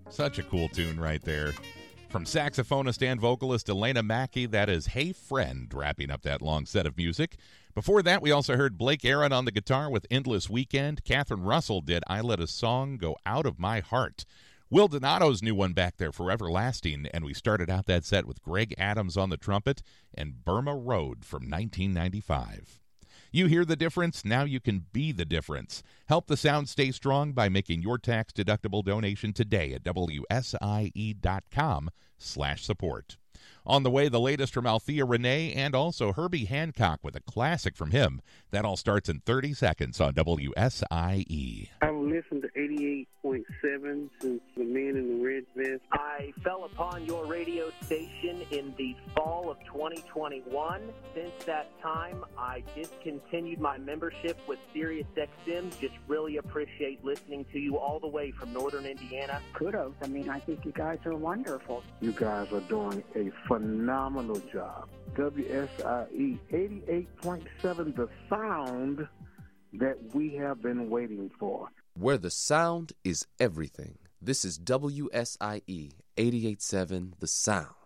Such a cool tune right there. From saxophonist and vocalist Elena Mackey, that is Hey Friend, wrapping up that long set of music. Before that, we also heard Blake Aaron on the guitar with Endless Weekend. Catherine Russell did I Let a Song Go Out of My Heart. Will Donato's new one back there for Everlasting, and we started out that set with Greg Adams on the trumpet and Burma Road from 1995. You hear the difference? Now you can be the difference. Help the sound stay strong by making your tax-deductible donation today at WSIE.com/support. On the way, the latest from Althea Renee and also Herbie Hancock with a classic from him. That all starts in 30 seconds on WSIE. I've listened to 88.7 since the Man in the Red Vest. I fell upon your radio station in the fall of 2021. Since that time, I discontinued my membership with SiriusXM. Just really appreciate listening to you all the way from northern Indiana. Kudos. I mean, I think you guys are wonderful. You guys are doing a phenomenal job. WSIE 88.7, the sound that we have been waiting for. Where the sound is everything. This is WSIE 88.7, the sound.